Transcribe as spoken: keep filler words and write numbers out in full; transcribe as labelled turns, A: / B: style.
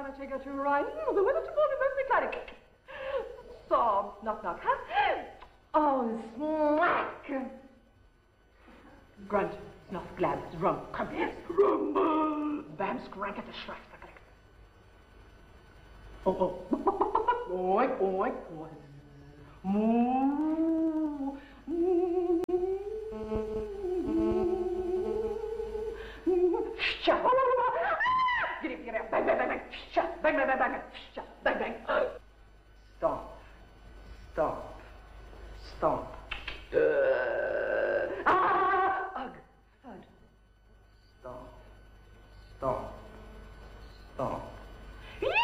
A: gotta take her to Ryan. The weather tomorrow is very cloudy. So, knock, knock, huh? Oh, smack. Grunt, snuff, glad, rum, come here. Rumble. Bam, scrank at the schrack. Oh, oh. Oink, oink, oink. Moo. Shut up. Get it, get it. Bang, bang, bang, bang. Shut. Bang, bang, bang, bang. Shut. Bang, bang. Stop. Stop. Stop. Uh, ah! Ugh. Thud. Stop. Stop.